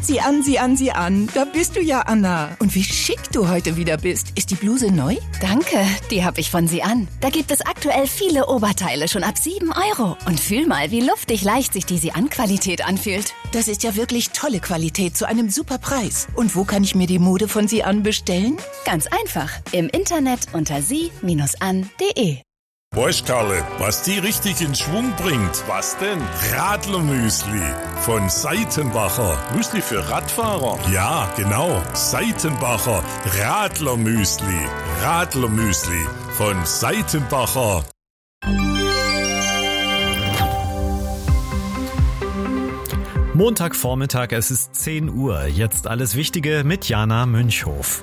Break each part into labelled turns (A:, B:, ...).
A: Sieh an, sieh an, sieh an. Da bist du ja, Anna. Und wie schick du heute wieder bist. Ist die Bluse neu?
B: Danke, die habe ich von Sie-An. Da gibt es aktuell viele Oberteile schon ab 7 €. Und fühl mal, wie luftig leicht sich die Sie-An-Qualität anfühlt.
A: Das ist ja wirklich tolle Qualität zu einem super Preis. Und wo kann ich mir die Mode von Sie-An bestellen?
B: Ganz einfach. Im Internet unter sie-an.de.
C: Weißt, Karle, was die richtig in Schwung bringt? Was denn? Radlermüsli von Seitenbacher. Müsli für Radfahrer? Ja, genau. Seitenbacher Radlermüsli. Radlermüsli von Seitenbacher.
D: Montagvormittag, es ist 10 Uhr. Jetzt alles Wichtige mit Jana Münchhof.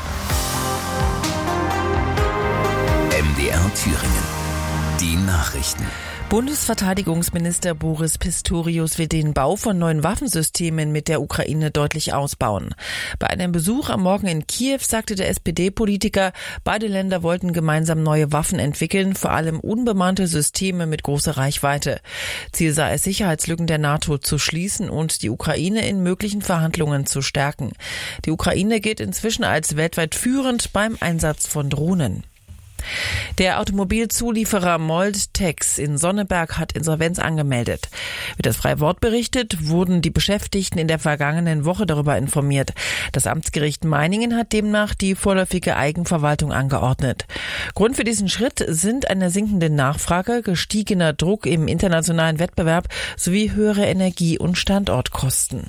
E: MDR Thüringen. Die Nachrichten.
F: Bundesverteidigungsminister Boris Pistorius will den Bau von neuen Waffensystemen mit der Ukraine deutlich ausbauen. Bei einem Besuch am Morgen in Kiew sagte der SPD-Politiker, beide Länder wollten gemeinsam neue Waffen entwickeln, vor allem unbemannte Systeme mit großer Reichweite. Ziel sei es, Sicherheitslücken der NATO zu schließen und die Ukraine in möglichen Verhandlungen zu stärken. Die Ukraine gilt inzwischen als weltweit führend beim Einsatz von Drohnen. Der Automobilzulieferer Mold-Tex in Sonneberg hat Insolvenz angemeldet. Wie das Freie Wort berichtet, wurden die Beschäftigten in der vergangenen Woche darüber informiert. Das Amtsgericht Meiningen hat demnach die vorläufige Eigenverwaltung angeordnet. Grund für diesen Schritt sind eine sinkende Nachfrage, gestiegener Druck im internationalen Wettbewerb sowie höhere Energie- und Standortkosten.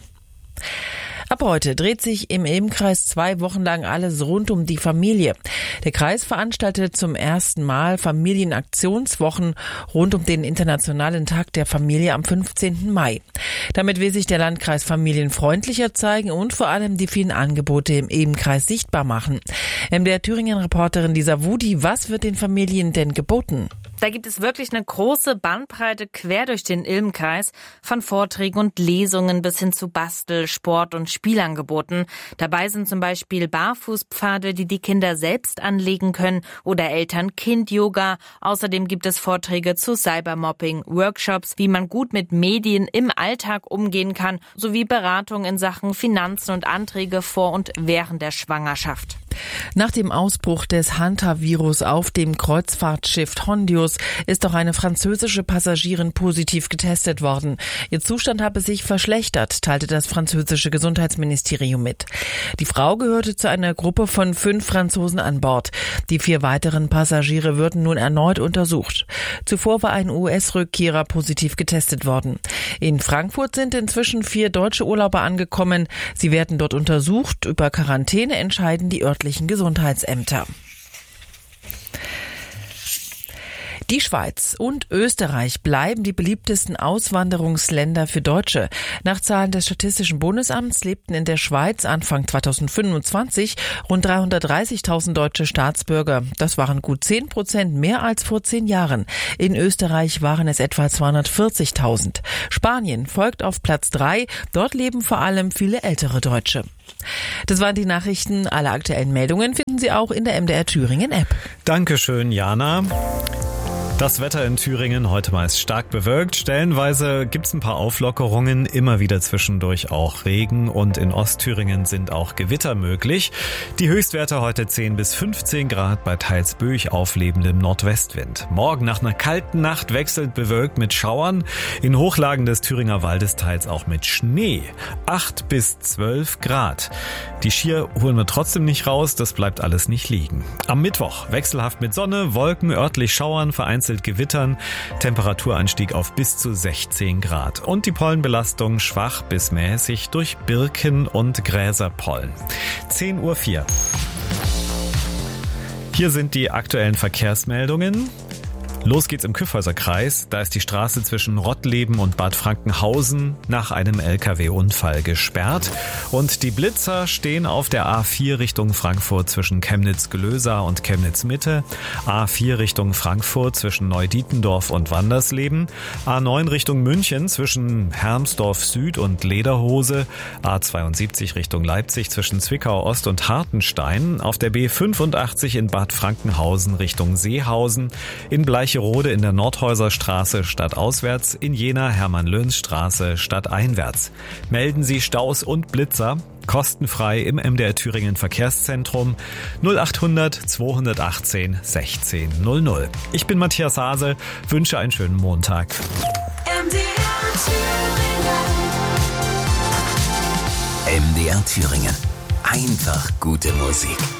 F: Ab heute dreht sich im Ilm-Kreis 2 Wochen lang alles rund um die Familie. Der Kreis veranstaltet zum ersten Mal Familienaktionswochen rund um den Internationalen Tag der Familie am 15. Mai. Damit will sich der Landkreis familienfreundlicher zeigen und vor allem die vielen Angebote im Ilm-Kreis sichtbar machen. MDR Thüringen-Reporterin Lisa Wudi, was wird den Familien denn geboten?
G: Da gibt es wirklich eine große Bandbreite quer durch den Ilm-Kreis, von Vorträgen und Lesungen bis hin zu Bastel-, Sport- und Spielangeboten. Dabei sind zum Beispiel Barfußpfade, die die Kinder selbst anlegen können, oder Eltern-Kind-Yoga. Außerdem gibt es Vorträge zu Cybermobbing, Workshops, wie man gut mit Medien im Alltag umgehen kann, sowie Beratung in Sachen Finanzen und Anträge vor und während der Schwangerschaft.
F: Nach dem Ausbruch des Hantavirus auf dem Kreuzfahrtschiff Hondius ist auch eine französische Passagierin positiv getestet worden. Ihr Zustand habe sich verschlechtert, teilte das französische Gesundheitsministerium mit. Die Frau gehörte zu einer Gruppe von 5 Franzosen an Bord. Die 4 weiteren Passagiere würden nun erneut untersucht. Zuvor war ein US-Rückkehrer positiv getestet worden. In Frankfurt sind inzwischen 4 deutsche Urlauber angekommen. Sie werden dort untersucht. Über Quarantäne entscheiden die örtlichen Gesundheitsämter. Die Schweiz und Österreich bleiben die beliebtesten Auswanderungsländer für Deutsche. Nach Zahlen des Statistischen Bundesamts lebten in der Schweiz Anfang 2025 rund 330.000 deutsche Staatsbürger. Das waren gut 10% mehr als vor 10 Jahren. In Österreich waren es etwa 240.000. Spanien folgt auf Platz 3. Dort leben vor allem viele ältere Deutsche. Das waren die Nachrichten. Alle aktuellen Meldungen finden Sie auch in der MDR Thüringen App.
D: Dankeschön, Jana. Das Wetter in Thüringen heute meist stark bewölkt. Stellenweise gibt's ein paar Auflockerungen, immer wieder zwischendurch auch Regen und in Ostthüringen sind auch Gewitter möglich. Die Höchstwerte heute 10 bis 15 Grad bei teils böig auflebendem Nordwestwind. Morgen nach einer kalten Nacht wechselt bewölkt mit Schauern. In Hochlagen des Thüringer Waldes teils auch mit Schnee. 8 bis 12 Grad. Die Skier holen wir trotzdem nicht raus, das bleibt alles nicht liegen. Am Mittwoch wechselhaft mit Sonne, Wolken, örtlich Schauern, vereinzelt Gewittern, Temperaturanstieg auf bis zu 16 Grad. Und die Pollenbelastung schwach bis mäßig durch Birken- und Gräserpollen. 10:04 Uhr. Hier sind die aktuellen Verkehrsmeldungen. Los geht's im Kyffhäuser-Kreis. Da ist die Straße zwischen Rottleben und Bad Frankenhausen nach einem LKW-Unfall gesperrt. Und die Blitzer stehen auf der A4 Richtung Frankfurt zwischen Chemnitz-Gelösa und Chemnitz-Mitte. A4 Richtung Frankfurt zwischen Neudietendorf und Wandersleben. A9 Richtung München zwischen Hermsdorf Süd und Lederhose. A72 Richtung Leipzig zwischen Zwickau Ost und Hartenstein. Auf der B85 in Bad Frankenhausen Richtung Seehausen. In Bleiche Lercherode in der Nordhäuserstraße stadtauswärts, in Jena Hermann-Löns-Straße stadteinwärts. Melden Sie Staus und Blitzer kostenfrei im MDR Thüringen Verkehrszentrum 0800 218 1600. Ich bin Matthias Hase, wünsche einen schönen Montag.
E: MDR Thüringen. Einfach gute Musik.